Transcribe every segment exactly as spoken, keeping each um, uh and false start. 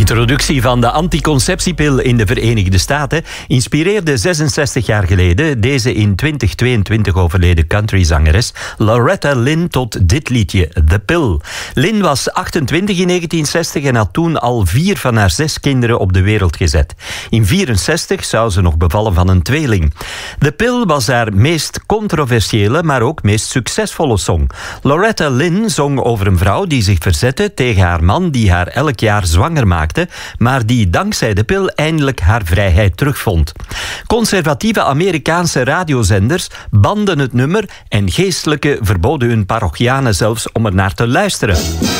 introductie van de anticonceptiepil in de Verenigde Staten inspireerde zesenzestig jaar geleden deze in twintig tweeëntwintig overleden countryzangeres Loretta Lynn tot dit liedje, The Pill. Lynn was achtentwintig in negentien zestig en had toen al vier van haar zes kinderen op de wereld gezet. In vierenzestig zou ze nog bevallen van een tweeling. The Pill was haar meest controversiële, maar ook meest succesvolle song. Loretta Lynn zong over een vrouw die zich verzette tegen haar man die haar elk jaar zwanger maakte, maar die dankzij de pil eindelijk haar vrijheid terugvond. Conservatieve Amerikaanse radiozenders banden het nummer en geestelijken verboden hun parochianen zelfs om er naar te luisteren.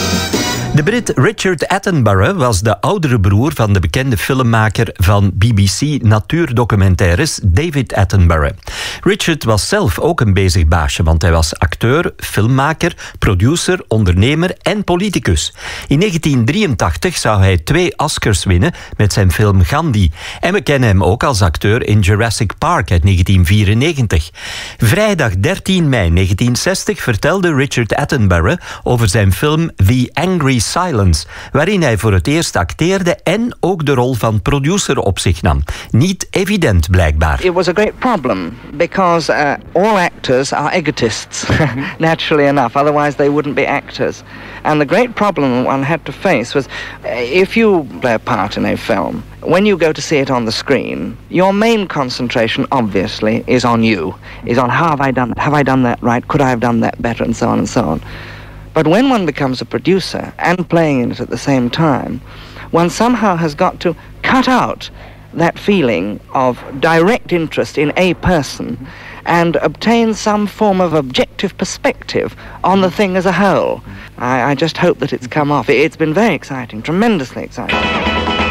De Brit Richard Attenborough was de oudere broer van de bekende filmmaker van B B C natuurdocumentaires David Attenborough. Richard was zelf ook een bezig baasje, want hij was acteur, filmmaker, producer, ondernemer en politicus. In negentien drieëntachtig zou hij twee Oscars winnen met zijn film Gandhi. En we kennen hem ook als acteur in Jurassic Park uit negentien vierennegentig. Vrijdag dertien mei negentien zestig vertelde Richard Attenborough over zijn film The Angry Silence, waarin hij voor het eerst acteerde en ook de rol van producer op zich nam. Niet evident blijkbaar. It was a great problem because uh, all actors are egotists, naturally enough, otherwise they wouldn't be actors. And the great problem one had to face was uh, if you play a part in a film, when you go to see it on the screen, your main concentration obviously is on you, is on how have I done that, have I done that right, could I have done that better, and so on and so on. But when one becomes a producer and playing in it at the same time, one somehow has got to cut out that feeling of direct interest in a person and obtain some form of objective perspective on the thing as a whole. I, I just hope that it's come off. It's been very exciting, tremendously exciting.